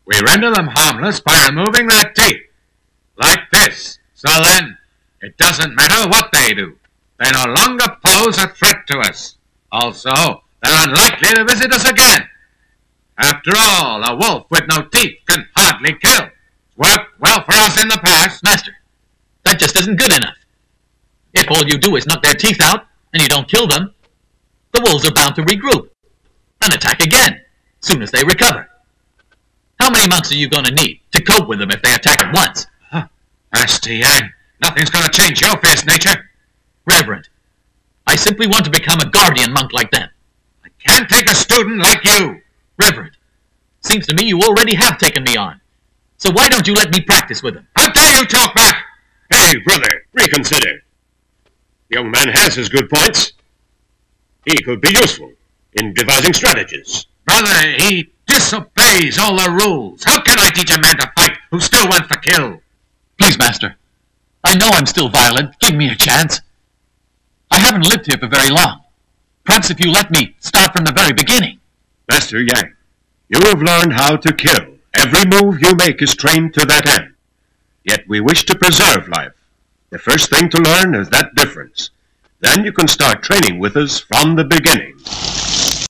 We render them harmless by removing their teeth. Like this. So then, it doesn't matter what they do. They no longer pose a threat to us. Also, they're unlikely to visit us again. After all, a wolf with no teeth can hardly kill. It's worked well for us in the past. Master, that just isn't good enough. If all you do is knock their teeth out, and you don't kill them, the wolves are bound to regroup and attack again, soon as they recover. How many months are you going to need to cope with them if they attack at once? Master Yang, nothing's going to change your fierce nature. Reverend, I simply want to become a guardian monk like them. I can't take a student like you. Reverend, seems to me you already have taken me on. So why don't you let me practice with them? How dare you talk back? Hey, brother, reconsider. The young man has his good points. He could be useful in devising strategies. Brother, he disobeys all the rules. How can I teach a man to fight who still wants to kill? Please, Master. I know I'm still violent. Give me a chance. I haven't lived here for very long. Perhaps if you let me start from the very beginning. Master Yang, you have learned how to kill. Every move you make is trained to that end. Yet we wish to preserve life. The first thing to learn is that difference. Then you can start training with us from the beginning.